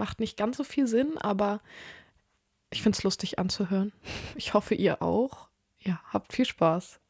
macht nicht ganz so viel Sinn, aber ich finde es lustig anzuhören. Ich hoffe, ihr auch. Ja, habt viel Spaß.